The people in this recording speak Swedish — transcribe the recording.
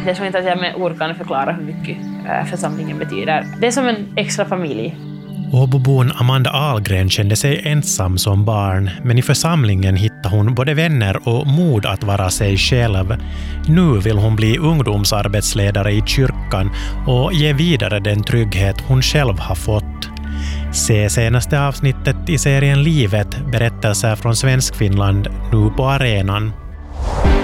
Jag tror inte att jag med ord kan förklara hur mycket församlingen betyder. Det är som en extra familj. Åbobon Amanda Ahlgren kände sig ensam som barn, men i församlingen hittade hon både vänner och mod att vara sig själv. Nu vill hon bli ungdomsarbetsledare i kyrkan och ge vidare den trygghet hon själv har fått. Se senaste avsnittet i serien Livet, berättelser från Svenskfinland, nu på arenan.